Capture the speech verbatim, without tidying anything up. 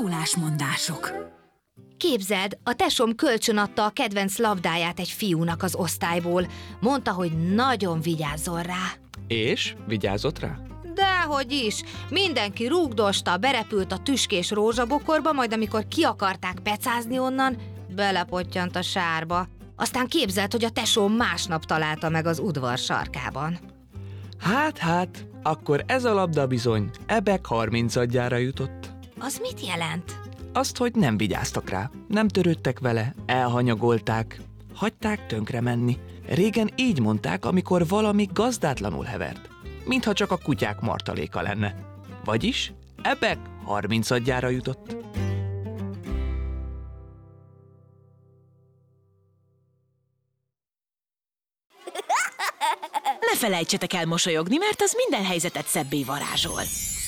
Szólásmondások. Képzeld, a tesóm kölcsön adta a kedvenc labdáját egy fiúnak az osztályból. Mondta, hogy nagyon vigyázzon rá. És? Vigyázott rá? Dehogy is! Mindenki rúgdosta, berepült a tüskés rózsabokorba, majd amikor ki akarták pecázni onnan, belepottyant a sárba. Aztán képzeld, hogy a tesóm másnap találta meg az udvar sarkában. Hát, hát, akkor ez a labda bizony ebek harmincadjára jutott. Az mit jelent? Azt, hogy nem vigyáztak rá, nem törődtek vele, elhanyagolták, hagyták tönkre menni. Régen így mondták, amikor valami gazdátlanul hevert, mintha csak a kutyák martaléka lenne. Vagyis ebek harmincadjára jutott. Ne felejtsetek el mosolyogni, mert az minden helyzetet szebbé varázsol.